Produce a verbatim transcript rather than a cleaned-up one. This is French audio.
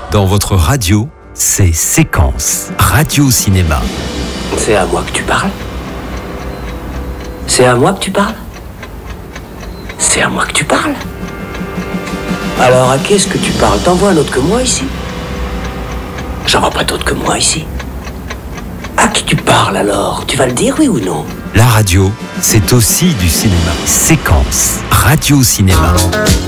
Dans votre radio, c'est Séquence, radio-cinéma. C'est à moi que tu parles ? C'est à moi que tu parles ? C'est à moi que tu parles ? Alors à qui est-ce que tu parles ? T'en vois un autre que moi ici ? J'en vois pas d'autre que moi ici. À qui tu parles alors ? Tu vas le dire, oui ou non ? La radio, c'est aussi du cinéma. Séquence, radio-cinéma.